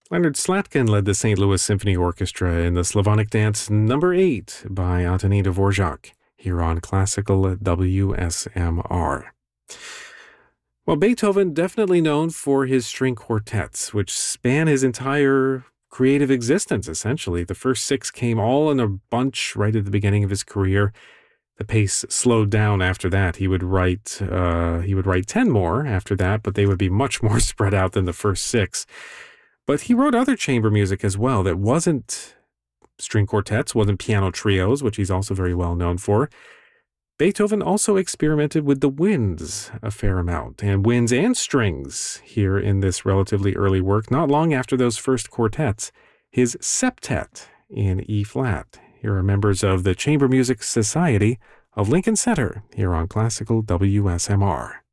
Leonard Slatkin led the St. Louis Symphony Orchestra in the Slavonic Dance Number 8 by Antonin Dvorak here on Classical WSMR. Well, Beethoven definitely known for his string quartets, which span his entire creative existence, essentially. The first six came all in a bunch right at the beginning of his career. The pace slowed down after that. He would write 10 more after that, but they would be much more spread out than the first six. But he wrote other chamber music as well that wasn't string quartets, wasn't piano trios, which he's also very well known for. Beethoven also experimented with the winds a fair amount, and winds and strings here in this relatively early work, not long after those first quartets. His septet in E flat. Here are members of the Chamber Music Society of Lincoln Center here on Classical WSMR.